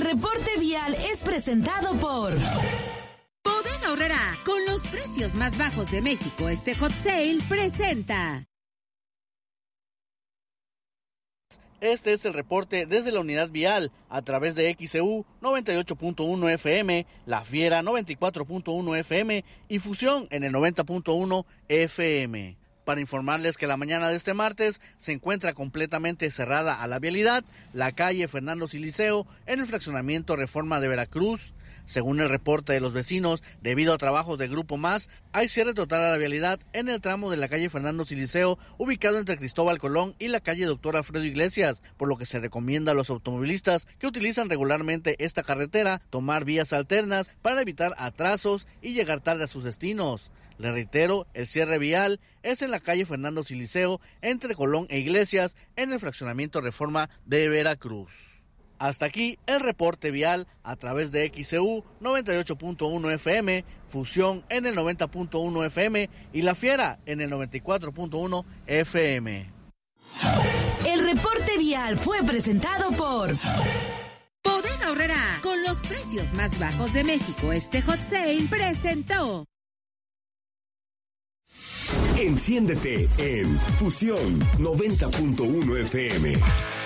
reporte vial es presentado por Bodega Aurrerá, con los precios más bajos de México. Este Hot Sale presenta. Este es el reporte desde la unidad vial a través de XEU 98.1 FM, La Fiera 94.1 FM y Fusión en el 90.1 FM. Para informarles que la mañana de este martes se encuentra completamente cerrada a la vialidad la calle Fernando Siliceo en el fraccionamiento Reforma de Veracruz. Según el reporte de los vecinos, debido a trabajos de Grupo Más, hay cierre total a la vialidad en el tramo de la calle Fernando Siliceo, ubicado entre Cristóbal Colón y la calle Doctor Alfredo Iglesias, por lo que se recomienda a los automovilistas que utilizan regularmente esta carretera tomar vías alternas para evitar atrasos y llegar tarde a sus destinos. Le reitero, el cierre vial es en la calle Fernando Siliceo, entre Colón e Iglesias, en el fraccionamiento Reforma de Veracruz. Hasta aquí el reporte vial a través de XEU 98.1 FM, Fusión en el 90.1 FM y La Fiera en el 94.1 FM. El reporte vial fue presentado por Bodega Aurrerá, con los precios más bajos de México. Este Hot Sale presentó. Enciéndete en Fusión 90.1 FM.